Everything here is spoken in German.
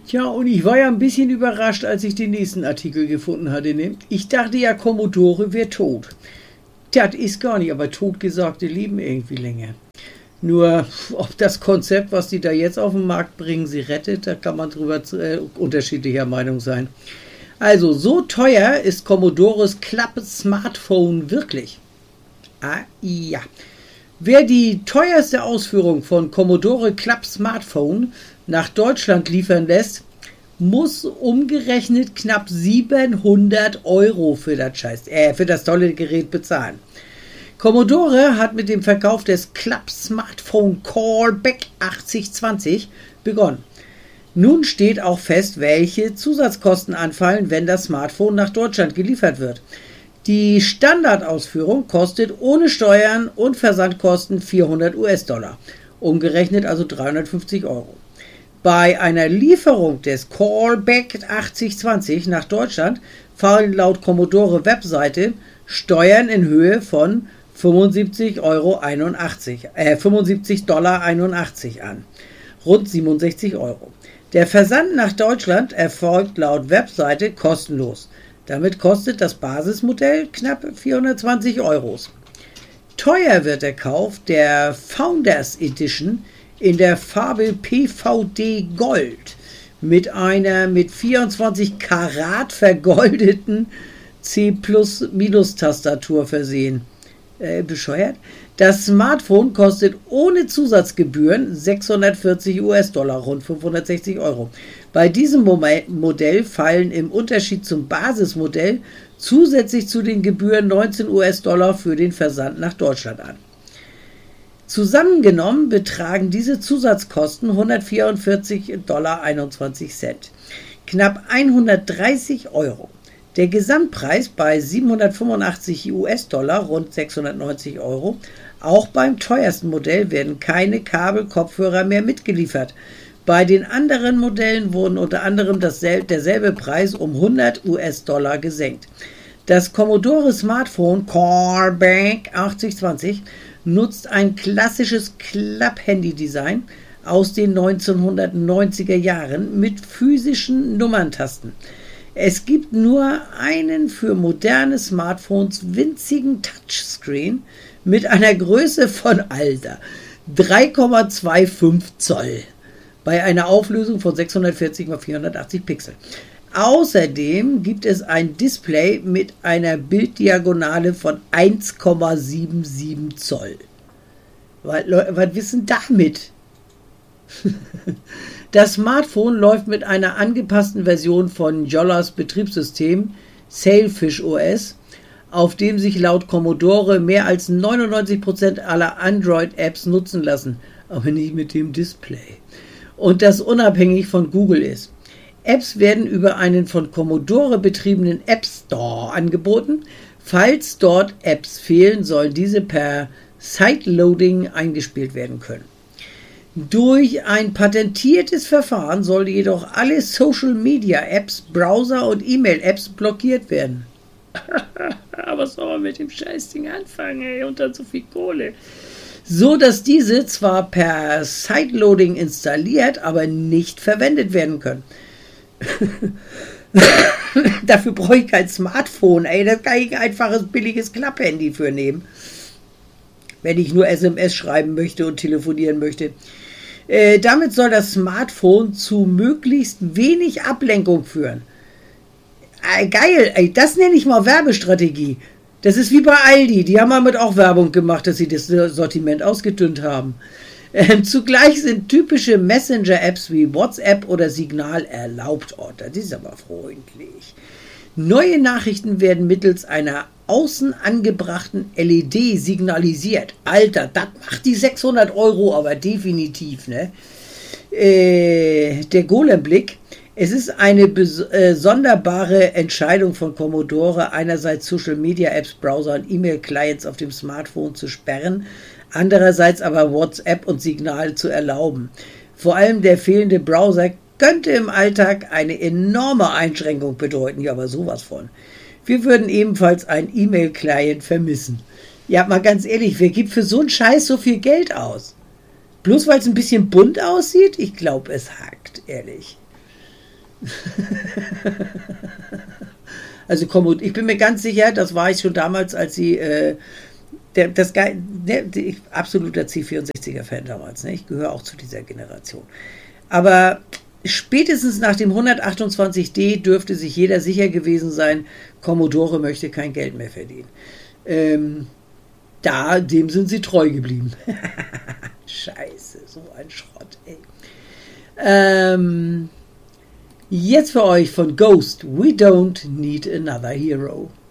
Tja, und ich war ja ein bisschen überrascht, als ich den nächsten Artikel gefunden hatte. Ne? Ich dachte ja, Commodore wäre tot. Das ist gar nicht, aber Totgesagte leben irgendwie länger. Nur, ob das Konzept, was die da jetzt auf den Markt bringen, sie rettet, da kann man drüber unterschiedlicher Meinung sein. Also, so teuer ist Commodores Klapp-Smartphone wirklich. Ah, ja. Wer die teuerste Ausführung von Commodore Klapp-Smartphone nach Deutschland liefern lässt, muss umgerechnet knapp 700 € für das tolle Gerät bezahlen. Commodore hat mit dem Verkauf des Klapp-Smartphone Callback 8020 begonnen. Nun steht auch fest, welche Zusatzkosten anfallen, wenn das Smartphone nach Deutschland geliefert wird. Die Standardausführung kostet ohne Steuern und Versandkosten 400 US-Dollar, umgerechnet also 350 €. Bei einer Lieferung des Callback 8020 nach Deutschland fallen laut Commodore Webseite Steuern in Höhe von 75,81 $, an, rund 67 €. Der Versand nach Deutschland erfolgt laut Webseite kostenlos. Damit kostet das Basismodell knapp 420 €. Teuer wird der Kauf der Founders Edition in der Farbe PVD Gold mit einer mit 24 Karat vergoldeten C+-Tastatur versehen. Bescheuert? Das Smartphone kostet ohne Zusatzgebühren 640 US-Dollar, rund 560 €. Bei diesem Modell fallen im Unterschied zum Basismodell zusätzlich zu den Gebühren 19 US-Dollar für den Versand nach Deutschland an. Zusammengenommen betragen diese Zusatzkosten 144,21 $, knapp 130 €. Der Gesamtpreis bei 785 US-Dollar, rund 690 €. Auch beim teuersten Modell werden keine Kabelkopfhörer mehr mitgeliefert. Bei den anderen Modellen wurden unter anderem derselbe Preis um 100 US-Dollar gesenkt. Das Commodore Smartphone Callback 8020 nutzt ein klassisches Klapp-Handy-Design aus den 1990er Jahren mit physischen Nummerntasten. Es gibt nur einen für moderne Smartphones winzigen Touchscreen mit einer Größe von 3,25 Zoll bei einer Auflösung von 640 x 480 Pixel. Außerdem gibt es ein Display mit einer Bilddiagonale von 1,77 Zoll. Was wissen damit? Das Smartphone läuft mit einer angepassten Version von Jollas Betriebssystem Sailfish OS, auf dem sich laut Commodore mehr als 99% aller Android-Apps nutzen lassen, aber nicht mit dem Display. Und das unabhängig von Google ist. Apps werden über einen von Commodore betriebenen App Store angeboten. Falls dort Apps fehlen, sollen diese per Sideloading eingespielt werden können. Durch ein patentiertes Verfahren sollen jedoch alle Social-Media-Apps, Browser und E-Mail-Apps blockiert werden. Aber was soll man mit dem Scheißding anfangen, ey, unter so viel Kohle? So dass diese zwar per Sideloading installiert, aber nicht verwendet werden können. Dafür brauche ich kein Smartphone, ey, da kann ich ein einfaches, billiges Klapphandy für nehmen. Wenn ich nur SMS schreiben möchte und telefonieren möchte. Damit soll das Smartphone zu möglichst wenig Ablenkung führen. Geil, ey, das nenne ich mal Werbestrategie. Das ist wie bei Aldi, die haben damit auch Werbung gemacht, dass sie das Sortiment ausgedünnt haben. Zugleich sind typische Messenger-Apps wie WhatsApp oder Signal erlaubt. Oh, das ist aber freundlich. Neue Nachrichten werden mittels einer außen angebrachten LED signalisiert. Alter, das macht die 600 € aber definitiv, ne? Der Golem-Blick. Es ist eine sonderbare Entscheidung von Commodore, einerseits Social-Media-Apps, Browser und E-Mail-Clients auf dem Smartphone zu sperren, andererseits aber WhatsApp und Signal zu erlauben. Vor allem der fehlende Browser könnte im Alltag eine enorme Einschränkung bedeuten, ja, aber sowas von. Wir würden ebenfalls einen E-Mail-Client vermissen. Ja, mal ganz ehrlich, wer gibt für so einen Scheiß so viel Geld aus? Bloß weil es ein bisschen bunt aussieht? Ich glaube, es hakt, ehrlich. Also ich bin mir ganz sicher, das war ich schon damals, als sie absoluter C64er-Fan damals. Ne? Ich gehöre auch zu dieser Generation. Aber spätestens nach dem 128D dürfte sich jeder sicher gewesen sein, Commodore möchte kein Geld mehr verdienen. Dem sind sie treu geblieben. Scheiße, so ein Schrott, ey. Jetzt für euch von Ghost, We Don't Need Another Hero.